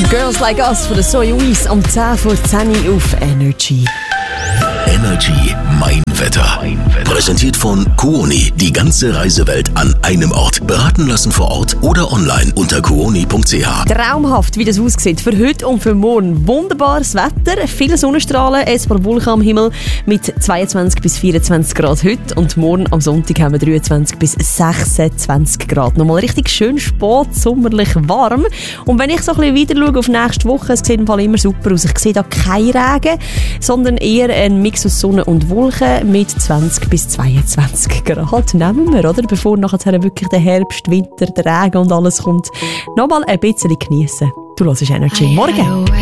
Girls Like Us von der Soyuz um 10 vor 10 auf Energy. Energy Mein Wetter. Präsentiert von Kuoni. Die ganze Reisewelt an einem Ort. Beraten lassen vor Ort oder online unter kuoni.ch. Traumhaft, wie das aussieht. Für heute und für morgen wunderbares Wetter. Viele Sonnenstrahlen, ein paar Wolken am Himmel mit 22 bis 24 Grad heute. Und morgen am Sonntag haben wir 23 bis 26 Grad. Nochmal richtig schön spät, sommerlich warm. Und wenn ich so ein bisschen wieder schaue auf nächste Woche, es sieht im Fall immer super aus. Ich sehe da keinen Regen, sondern eher ein Mix aus Sonne und Wolken mit 20 bis 22 Grad. Nehmen wir, oder? Bevor nachher wirklich der Herbst, Winter, der Regen und alles kommt. Nochmal ein bisschen geniessen. Du hörst Energy. Morgen.